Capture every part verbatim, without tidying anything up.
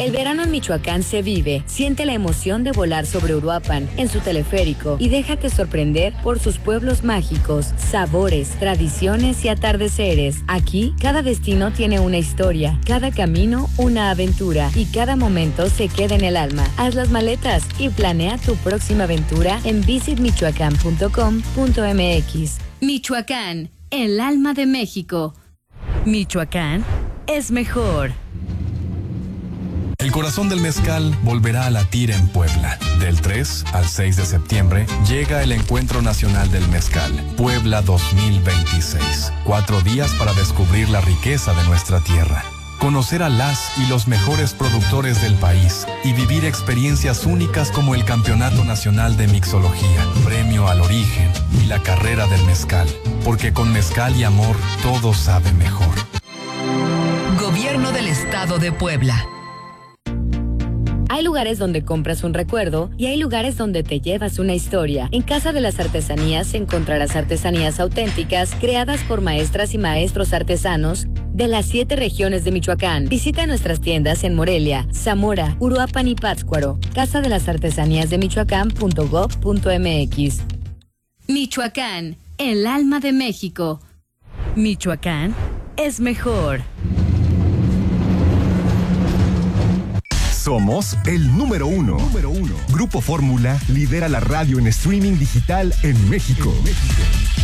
El verano en Michoacán se vive. Siente la emoción de volar sobre Uruapan en su teleférico y déjate sorprender por sus pueblos mágicos, sabores, tradiciones y atardeceres. Aquí, cada destino tiene una historia, cada camino una aventura y cada momento se queda en el alma. Haz las maletas y planea tu próxima aventura en visit michoacán punto com punto m x. Michoacán, el alma de México. Michoacán es mejor. El corazón del mezcal volverá a latir en Puebla. Del tres al seis de septiembre llega el Encuentro Nacional del Mezcal, Puebla dos mil veintiséis. Cuatro días para descubrir la riqueza de nuestra tierra, conocer a las y los mejores productores del país y vivir experiencias únicas como el Campeonato Nacional de Mixología, Premio al Origen y la Carrera del Mezcal. Porque con mezcal y amor todo sabe mejor. Gobierno del Estado de Puebla. Hay lugares donde compras un recuerdo y hay lugares donde te llevas una historia. En Casa de las Artesanías encontrarás artesanías auténticas creadas por maestras y maestros artesanos de las siete regiones de Michoacán. Visita nuestras tiendas en Morelia, Zamora, Uruapan y Pátzcuaro. Casa de las Artesanías de Michoacán punto gob punto m x. Michoacán, el alma de México. Michoacán es mejor. Somos el número uno. número uno. Grupo Fórmula lidera la radio en streaming digital en México. En México.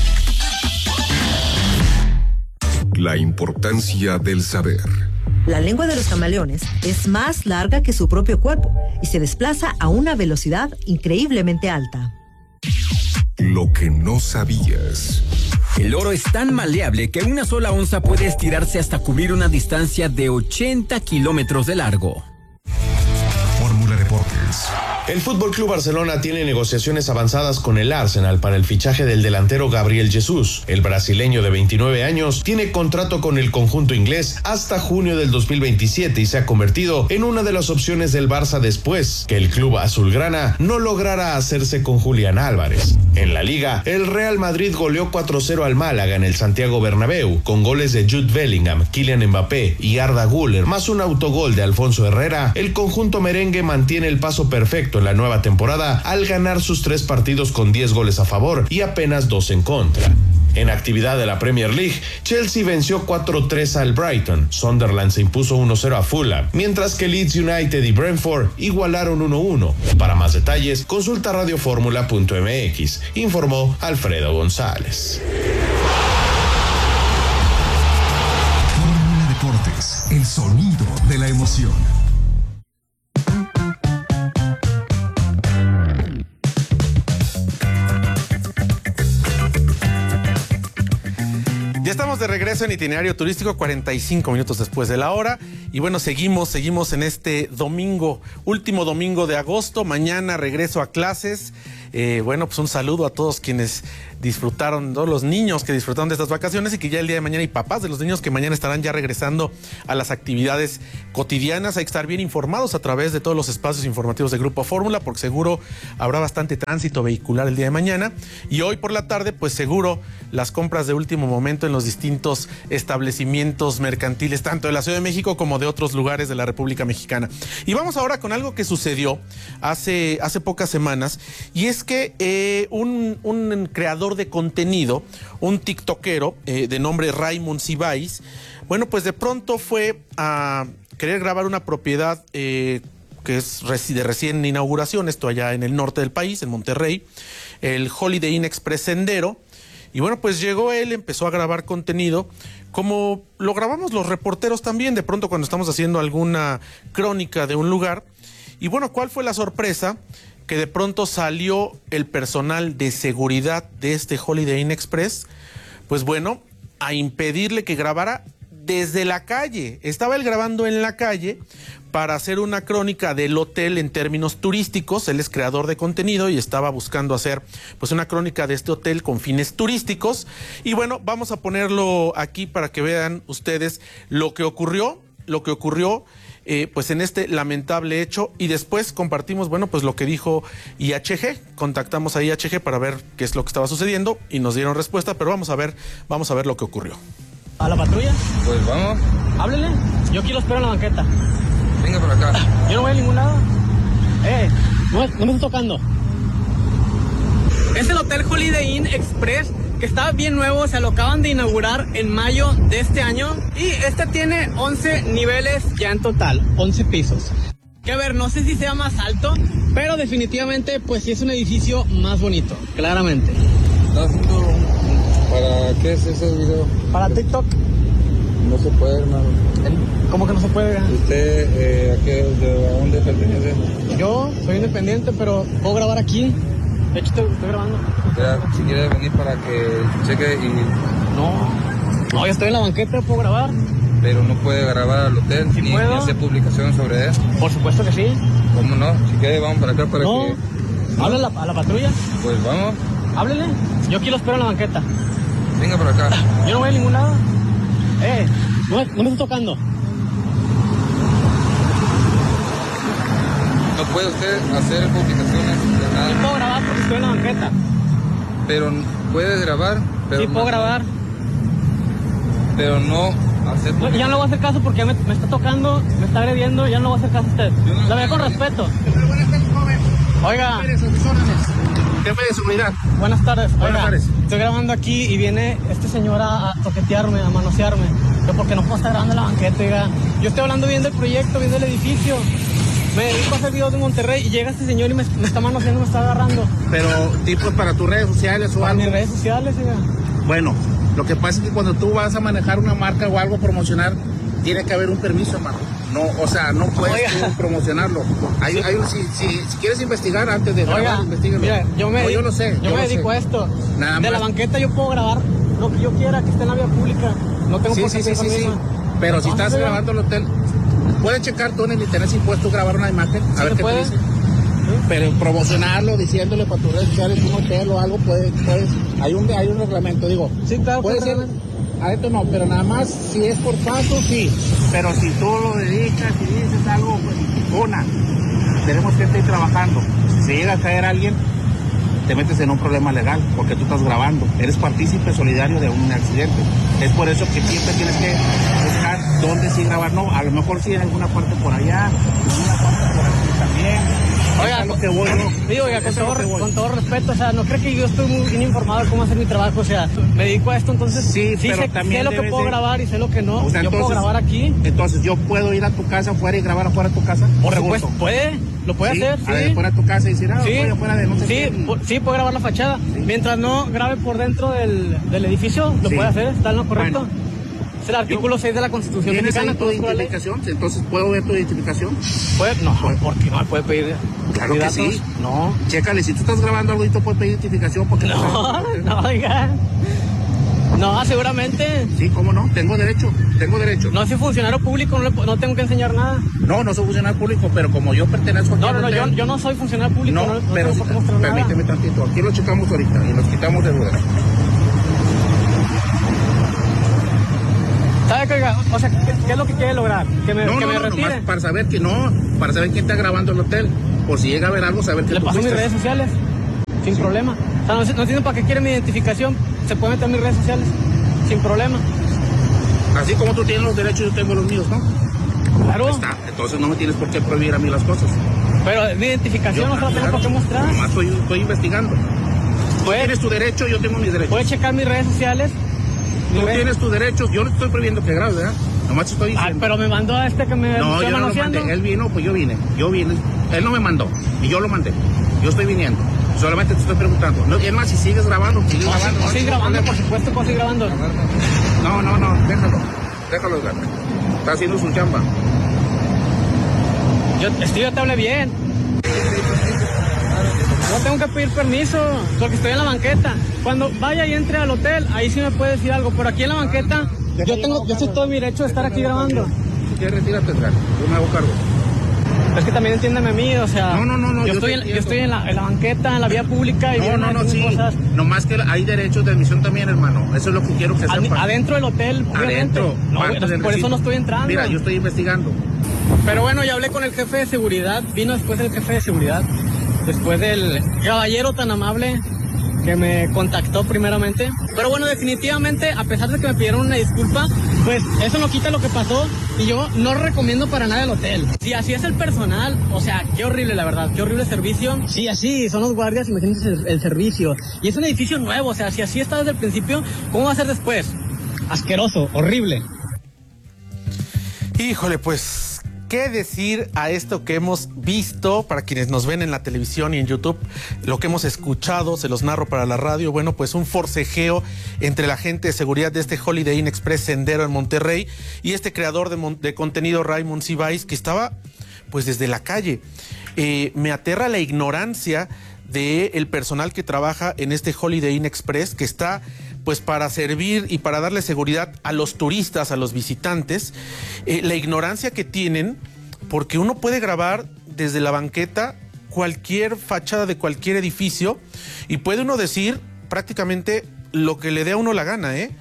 La importancia del saber. La lengua de los camaleones es más larga que su propio cuerpo y se desplaza a una velocidad increíblemente alta. Lo que no sabías. El oro es tan maleable que una sola onza puede estirarse hasta cubrir una distancia de ochenta kilómetros de largo. Fórmula Deportes. El F C Barcelona tiene negociaciones avanzadas con el Arsenal para el fichaje del delantero Gabriel Jesús. El brasileño de veintinueve años tiene contrato con el conjunto inglés hasta junio del dos mil veintisiete y se ha convertido en una de las opciones del Barça después que el club azulgrana no lograra hacerse con Julián Álvarez. En la Liga, el Real Madrid goleó cuatro cero al Málaga en el Santiago Bernabéu con goles de Jude Bellingham, Kylian Mbappé y Arda Güler, más un autogol de Alfonso Herrera. El conjunto merengue mantiene el paso perfecto en la nueva temporada al ganar sus tres partidos con diez goles a favor y apenas dos en contra. En actividad de la Premier League, Chelsea venció cuatro tres al Brighton, Sunderland se impuso uno cero a Fulham, mientras que Leeds United y Brentford igualaron uno uno. Para más detalles, consulta radio fórmula punto m x, informó Alfredo González. Fórmula Deportes, el sonido de la emoción. Ya estamos de regreso en Itinerario Turístico, cuarenta y cinco minutos después de la hora. Y bueno, seguimos, seguimos en este domingo, último domingo de agosto. Mañana regreso a clases. Eh, bueno, pues un saludo a todos quienes disfrutaron, todos los niños que disfrutaron de estas vacaciones y que ya el día de mañana, y papás de los niños que mañana estarán ya regresando a las actividades cotidianas. Hay que estar bien informados a través de todos los espacios informativos de Grupo Fórmula, porque seguro habrá bastante tránsito vehicular el día de mañana. Y hoy por la tarde, pues seguro las compras de último momento en los distintos establecimientos mercantiles, tanto de la Ciudad de México como de otros lugares de la República Mexicana. Y vamos ahora con algo que sucedió hace, hace pocas semanas, y es que eh, un, un creador de contenido, un tiktokero eh, de nombre Raymond Cibáis, bueno, pues de pronto fue a querer grabar una propiedad eh, que es de recién inauguración, esto allá en el norte del país, en Monterrey, el Holiday Inn Express Sendero. Y bueno, pues llegó él, empezó a grabar contenido, como lo grabamos los reporteros también, de pronto cuando estamos haciendo alguna crónica de un lugar. Y bueno, ¿cuál fue la sorpresa? Que de pronto salió el personal de seguridad de este Holiday Inn Express, pues bueno, a impedirle que grabara desde la calle. Estaba él grabando en la calle para hacer una crónica del hotel en términos turísticos. Él es creador de contenido y estaba buscando hacer pues una crónica de este hotel con fines turísticos. Y bueno, vamos a ponerlo aquí para que vean ustedes lo que ocurrió, lo que ocurrió Eh, pues en este lamentable hecho, y después compartimos, bueno, pues lo que dijo I H G. Contactamos a I H G para ver qué es lo que estaba sucediendo y nos dieron respuesta, pero vamos a ver, vamos a ver lo que ocurrió. ¿A la patrulla? Pues vamos. Háblele, yo aquí lo espero en la banqueta. Venga por acá. Yo no voy a ningún lado. Eh, no, no me estoy tocando. Es el Hotel Holiday Inn Express, que está bien nuevo, se lo acaban de inaugurar en mayo de este año. Y este tiene once niveles ya en total, once pisos. Que a ver, no sé si sea más alto, pero definitivamente pues sí es un edificio más bonito, claramente. ¿Estás haciendo para qué es ese video? Para TikTok. No se puede, hermano. ¿Cómo que no se puede? ¿Usted eh, a, qué, de, a dónde pertenece? Yo soy independiente, pero puedo grabar aquí. De hecho, estoy, estoy grabando. Ya, si quiere venir para que cheque y... No, no, yo estoy en la banqueta, puedo grabar. Pero no puede grabar al hotel, ¿Sí ni, ni hacer publicación sobre él. Por supuesto que sí. ¿Cómo no? Si quiere, vamos para acá para no. que... ¿No? Háblale a la, a la patrulla. Pues vamos. Háblele. Yo aquí lo espero en la banqueta. Venga por acá. Yo no voy a ningún lado. Eh, no, no me estoy tocando. No puede usted hacer publicaciones de nada. Sí puedo grabar porque estoy en la banqueta. Pero puede grabar. Pero sí puedo no, grabar. Pero no hacer no, ya no voy a hacer caso porque me, me está tocando, me está agrediendo, ya no voy a hacer caso a usted. No la veo con respeto. Oiga. Jefe de seguridad. Buenas tardes. Buenas Oiga, tardes. Estoy grabando aquí y viene este señor a, a toquetearme, a manosearme. Yo porque no puedo estar grabando en la banqueta, oiga. Yo estoy hablando bien del proyecto, bien del edificio. Me dedico a hacer videos de Monterrey y llega este señor y me, me está manoseando, me está agarrando. Pero, tipo, para tus redes sociales o para algo. mis redes sociales, oiga. Bueno, lo que pasa es que cuando tú vas a manejar una marca o algo promocionar, tiene que haber un permiso, hermano. No, o sea, no puedes tú promocionarlo. Hay, hay un, si, si, si quieres investigar antes de grabar, Oiga, investígalo. Mira, yo me, no, yo lo sé. Yo, yo me lo dedico sé. a esto. Nada de más. la banqueta yo puedo grabar lo que yo quiera, que esté en la vía pública. No tengo sí, por qué sí, sí, sí, sí. Pero Entonces, si estás oiga. grabando el hotel, puedes checar tú en el internet si puedes tú grabar una imagen, a ¿Sí ver qué puede? te dice. ¿Sí? Pero promocionarlo, diciéndole para tus redes sociales un hotel o algo, puedes, puedes, hay un, hay un reglamento, digo. Sí, claro. Puede ser, adentro no, pero nada más si es por paso, sí. Pero si tú lo dedicas y dices algo, pues, una, tenemos gente ahí trabajando. Si llega a caer alguien, te metes en un problema legal porque tú estás grabando. Eres partícipe solidario de un accidente. Es por eso que siempre tienes que buscar dónde sí grabar. No, a lo mejor sí en alguna parte por allá, en alguna parte por aquí también. Oiga, lo que voy, ¿no? Digo, oiga, con todo, con todo respeto, o sea, no creo que yo estoy muy bien informado de cómo hacer mi trabajo, o sea, me dedico a esto, entonces sí, sí pero sé, también sé lo que puedo de... grabar y sé lo que no. O sea, yo entonces, puedo grabar aquí. Entonces, ¿yo puedo ir a tu casa afuera y grabar afuera de tu casa? Por supuesto, puede, lo puede ¿Sí? hacer, sí. A ver, afuera de tu casa y decir, ah, sí, voy afuera de no sé sí, qué. por, sí, puede grabar la fachada. Sí. Mientras no grabe por dentro del, del edificio, lo sí. puede hacer, está en lo correcto. Bueno. Es el artículo yo, seis de la Constitución Mexicana. ¿Tienes tu identificación? Entonces, ¿puedo ver tu identificación? ¿Puede? No, ¿por qué no? ¿Puede pedir Claro que datos? sí. No. Chécale, si tú estás grabando algo y tú puedes pedir identificación porque... No, no, oiga. No, seguramente. Sí, ¿cómo no? Tengo derecho, tengo derecho. No soy funcionario público, no, le, no tengo que enseñar nada. No, no soy funcionario público, pero como yo pertenezco aquí... No, no, no, yo, yo no soy funcionario público. No, no, no pero si, permíteme nada. tantito, aquí lo checamos ahorita y nos quitamos de dudas. ¿Sabe qué, oiga? O sea, ¿qué, ¿qué es lo que quiere lograr? ¿Que me, no, que no, me no, retire? Nomás para saber que no, para saber quién está grabando el hotel. Por si llega a ver algo, saber que Le tú paso fuiste. mis redes sociales, sin sí. problema. O sea, no, no entiendo para qué quiere mi identificación. Se puede meter en mis redes sociales, sin problema. Así como tú tienes los derechos, yo tengo los míos, ¿no? Claro. Está. Entonces no me tienes por qué prohibir a mí las cosas. Pero mi identificación yo, no se la tengo claro, por qué mostrar. Nomás estoy, estoy investigando. Tú ¿Puede? tienes tu derecho, yo tengo mis derechos. Puedes checar mis redes sociales. Tú tienes tus derechos, yo no estoy prohibiendo que grabes, ¿verdad? Nomás te estoy diciendo. Ah, pero me mandó a este que me No, yo no lo mandé. Él vino, pues yo vine. Yo vine. Él no me mandó. Y yo lo mandé. Yo estoy viniendo. Solamente te estoy preguntando. No, y es más, si sigues grabando, sigues no, grabando. No, no, sigue grabando, por supuesto que sigue grabando. No, no, no, déjalo. Déjalo, Edgar. Está haciendo su chamba. Yo, estoy, yo te hablé bien. No tengo que pedir permiso, porque estoy en la banqueta. Cuando vaya y entre al hotel, ahí sí me puede decir algo. Pero aquí en la banqueta, yo tengo, yo estoy todo mi derecho de estar aquí grabando. Si quieres, retírate, Edgar. Yo me hago cargo. Es que también entiéndeme a mí, o sea. No, no, no, no. Yo, yo estoy, en, yo estoy en la, en la banqueta, en la vía pública y no, no, no, sí. Cosas. Nomás que hay derechos de admisión también, hermano. Eso es lo que quiero que sepan. Adentro del hotel, obviamente. Adentro. No, por recinto. Eso no estoy entrando. Mira, yo estoy investigando. Pero bueno, ya hablé con el jefe de seguridad. Vino después el jefe de seguridad. Después del caballero tan amable que me contactó primeramente. Pero bueno, definitivamente, a pesar de que me pidieron una disculpa, pues eso no quita lo que pasó y yo no recomiendo para nada el hotel. Si así es el personal, o sea, qué horrible la verdad, qué horrible servicio. Sí, así son los guardias, imagínense el, el servicio. Y es un edificio nuevo, o sea, si así está desde el principio, ¿cómo va a ser después? Asqueroso, horrible. Híjole, pues... ¿qué decir a esto que hemos visto para quienes nos ven en la televisión y en YouTube? Lo que hemos escuchado, se los narro para la radio. Bueno, pues un forcejeo entre la gente de seguridad de este Holiday Inn Express Sendero en Monterrey y este creador de, de contenido, Raymond Cibáis, que estaba pues desde la calle. Eh, me aterra la ignorancia del personal que trabaja en este Holiday Inn Express, que está pues para servir y para darle seguridad a los turistas, a los visitantes, eh, la ignorancia que tienen, porque uno puede grabar desde la banqueta cualquier fachada de cualquier edificio y puede uno decir prácticamente lo que le dé a uno la gana, ¿eh?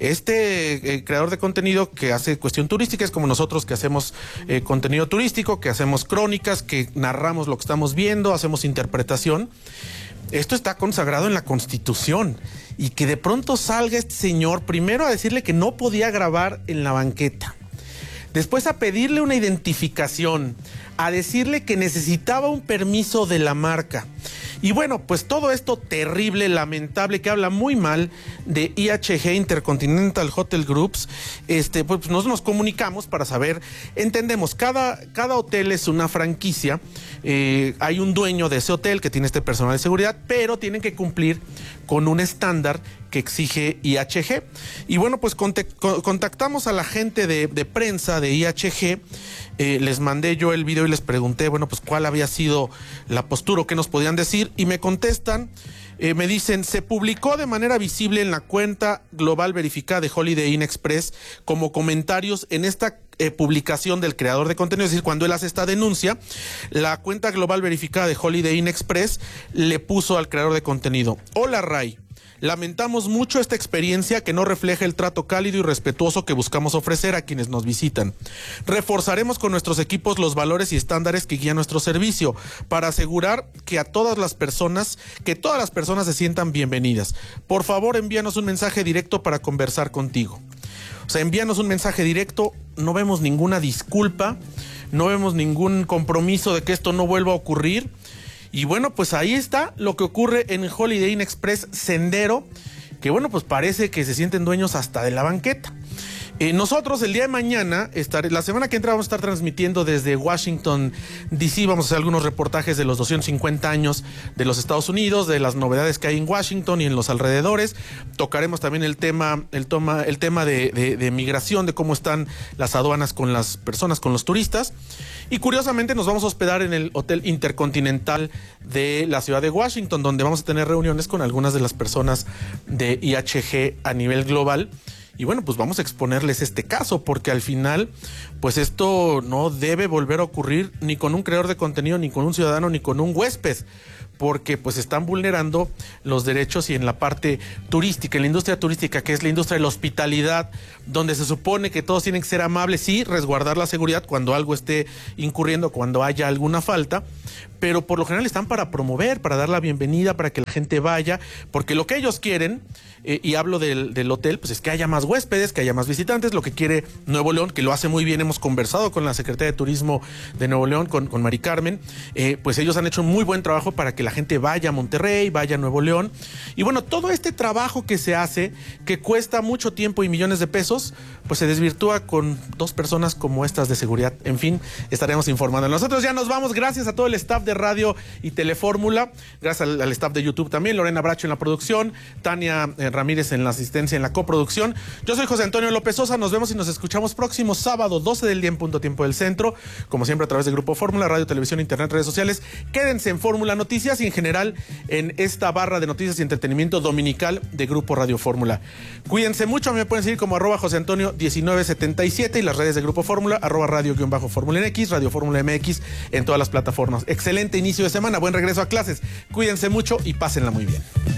Este eh, creador de contenido que hace cuestión turística es como nosotros que hacemos eh, contenido turístico, que hacemos crónicas, que narramos lo que estamos viendo, hacemos interpretación. Esto está consagrado en la Constitución y que de pronto salga este señor primero a decirle que no podía grabar en la banqueta, después a pedirle una identificación, a decirle que necesitaba un permiso de la marca. Y bueno, pues todo esto terrible, lamentable, que habla muy mal de I H G, Intercontinental Hotel Groups. Este, pues nos, nos comunicamos para saber, entendemos, cada, cada hotel es una franquicia, eh, hay un dueño de ese hotel que tiene este personal de seguridad, pero tienen que cumplir con un estándar que exige I H G. Y bueno, pues contactamos a la gente de, de prensa de I H G, eh, les mandé yo el video y les pregunté, bueno, pues cuál había sido la postura o qué nos podían decir, y me contestan, eh, me dicen, se publicó de manera visible en la cuenta global verificada de Holiday Inn Express como comentarios en esta eh, publicación del creador de contenido, es decir, cuando él hace esta denuncia, la cuenta global verificada de Holiday Inn Express le puso al creador de contenido: hola Ray, lamentamos mucho esta experiencia que no refleja el trato cálido y respetuoso que buscamos ofrecer a quienes nos visitan. Reforzaremos con nuestros equipos los valores y estándares que guían nuestro servicio para asegurar que a todas las personas, que todas las personas se sientan bienvenidas. Por favor, envíanos un mensaje directo para conversar contigo. O sea, envíanos un mensaje directo, no vemos ninguna disculpa, no vemos ningún compromiso de que esto no vuelva a ocurrir. Y bueno, pues ahí está lo que ocurre en Holiday Inn Express Sendero, que bueno, pues parece que se sienten dueños hasta de la banqueta. Eh, nosotros el día de mañana, estaré, la semana que entra vamos a estar transmitiendo desde Washington, D C, vamos a hacer algunos reportajes de los doscientos cincuenta años de los Estados Unidos, de las novedades que hay en Washington y en los alrededores. Tocaremos también el tema, el toma, el tema de, de, de migración, de cómo están las aduanas con las personas, con los turistas. Y curiosamente nos vamos a hospedar en el Hotel Intercontinental de la ciudad de Washington, donde vamos a tener reuniones con algunas de las personas de I H G a nivel global. Y bueno, pues vamos a exponerles este caso, porque al final, pues esto no debe volver a ocurrir ni con un creador de contenido, ni con un ciudadano, ni con un huésped, porque pues están vulnerando los derechos y en la parte turística, en la industria turística, que es la industria de la hospitalidad, donde se supone que todos tienen que ser amables y resguardar la seguridad cuando algo esté incurriendo, cuando haya alguna falta, pero por lo general están para promover, para dar la bienvenida, para que la gente vaya, porque lo que ellos quieren, eh, y hablo del, del hotel, pues es que haya más huéspedes, que haya más visitantes, lo que quiere Nuevo León, que lo hace muy bien, hemos conversado con la Secretaría de Turismo de Nuevo León, con, con Mari Carmen, eh, pues ellos han hecho un muy buen trabajo para que la gente vaya a Monterrey, vaya a Nuevo León, y bueno, todo este trabajo que se hace, que cuesta mucho tiempo y millones de pesos, pues se desvirtúa con dos personas como estas de seguridad. En fin, estaremos informando. Nosotros ya nos vamos, gracias a todo el staff de Radio y Telefórmula, gracias al, al staff de YouTube también, Lorena Bracho en la producción, Tania eh, Ramírez en la asistencia, en la coproducción. Yo soy José Antonio López Sosa, nos vemos y nos escuchamos próximo sábado, doce del día en punto tiempo del centro, como siempre a través del Grupo Fórmula, radio, televisión, internet, redes sociales. Quédense en Fórmula Noticias y en general en esta barra de noticias y entretenimiento dominical de Grupo Radio Fórmula. Cuídense mucho, a mí me pueden seguir como arroba José Antonio diecinueve setenta y siete y las redes de Grupo Fórmula, arroba radio guión bajo Fórmula M X, Radio Fórmula M X en todas las plataformas. Excelente inicio de semana, buen regreso a clases. Cuídense mucho y pásenla muy bien.